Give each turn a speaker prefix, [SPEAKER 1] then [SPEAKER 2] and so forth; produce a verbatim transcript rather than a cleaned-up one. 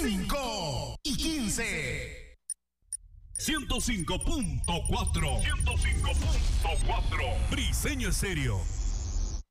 [SPEAKER 1] cinco y quince.
[SPEAKER 2] ciento cinco punto cuatro. ciento cinco punto cuatro. Briseño Estéreo.